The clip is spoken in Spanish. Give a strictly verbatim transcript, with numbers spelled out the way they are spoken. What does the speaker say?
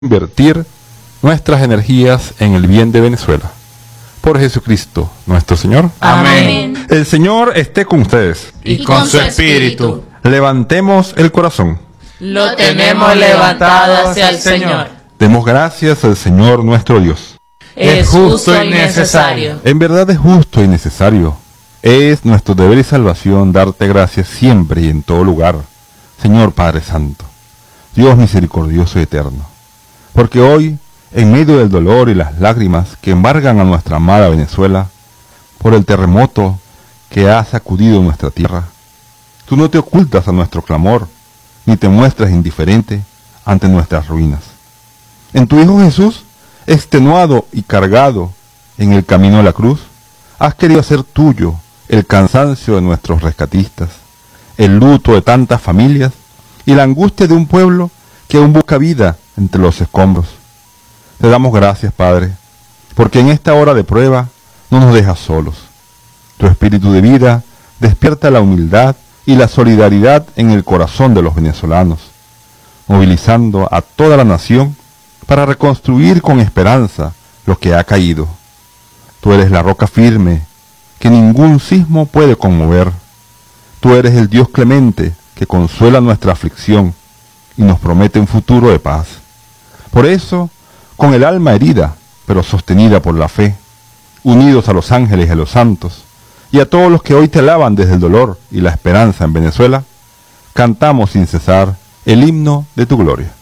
invertir nuestras energías en el bien de Venezuela. Por Jesucristo, nuestro Señor. Amén. El Señor esté con ustedes. Y con su espíritu. Levantemos el corazón. Lo tenemos levantado hacia el Señor. Demos gracias al Señor nuestro Dios. Es justo y necesario. En verdad es justo y necesario. Es nuestro deber y salvación darte gracias siempre y en todo lugar, Señor Padre Santo, Dios misericordioso y eterno. Porque hoy, en medio del dolor y las lágrimas que embargan a nuestra amada Venezuela, por el terremoto que ha sacudido nuestra tierra, tú no te ocultas a nuestro clamor, ni te muestras indiferente ante nuestras ruinas. En tu Hijo Jesús, extenuado y cargado en el camino a la cruz, has querido hacer tuyo el cansancio de nuestros rescatistas, el luto de tantas familias y la angustia de un pueblo que aún busca vida entre los escombros. Te damos gracias, Padre, porque en esta hora de prueba no nos dejas solos. Tu espíritu de vida despierta la humildad y la solidaridad en el corazón de los venezolanos, movilizando a toda la nación para reconstruir con esperanza lo que ha caído. Tú eres la roca firme que ningún sismo puede conmover. Tú eres el Dios clemente que consuela nuestra aflicción y nos promete un futuro de paz. Por eso, con el alma herida, pero sostenida por la fe, unidos a los ángeles y a los santos, y a todos los que hoy te alaban desde el dolor y la esperanza en Venezuela, cantamos sin cesar el himno de tu gloria.